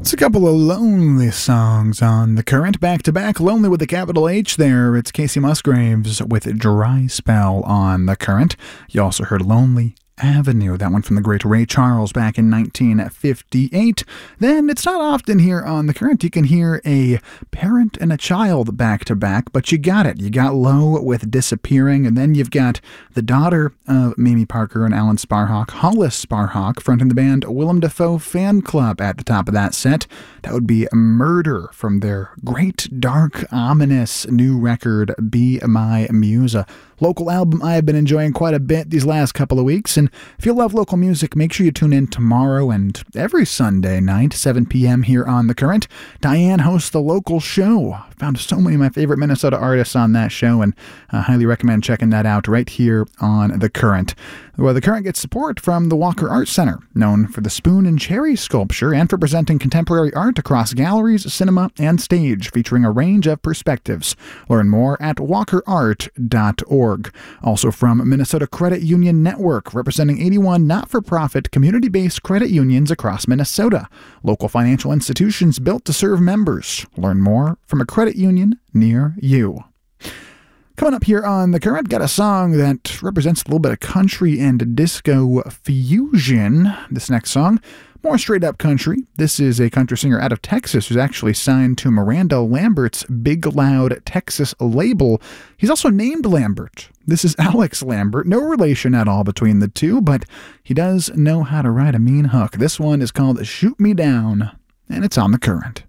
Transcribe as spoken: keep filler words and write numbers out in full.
It's a couple of lonely songs on The Current, back-to-back. Lonely with a capital H there. It's Casey Musgraves with Dry Spell on The Current. You also heard Lonely Avenue, that one from the great Ray Charles back in nineteen fifty-eight. Then it's not often here on The Current you can hear a parent and a child back-to-back, but you got it. You got Low with Disappearing, and then you've got the daughter of Mamie Parker and Alan Sparhawk, Hollis Sparhawk, fronting the band Willem Dafoe Fan Club at the top of that set. That would be Murder from their great, dark, ominous new record, Be My Muse. A local album I have been enjoying quite a bit these last couple of weeks, and if you love local music, make sure you tune in tomorrow and every Sunday night, seven p.m. here on The Current. Diane hosts the local show. Found so many of my favorite Minnesota artists on that show, and I highly recommend checking that out right here on The Current. Well, The Current gets support from the Walker Art Center, known for the Spoon and Cherry sculpture and for presenting contemporary art across galleries, cinema, and stage, featuring a range of perspectives. Learn more at walker art dot org. Also from Minnesota Credit Union Network, representing eighty-one not-for-profit, community-based credit unions across Minnesota. Local financial institutions built to serve members. Learn more from a credit union near you. Coming up here on The Current, got a song that represents a little bit of country and disco fusion. This next song, more straight-up country. This is a country singer out of Texas who's actually signed to Miranda Lambert's Big Loud Texas label. He's also named Lambert. This is Alex Lambert. No relation at all between the two, but he does know how to ride a mean hook. This one is called Shoot Me Down, and it's on The Current.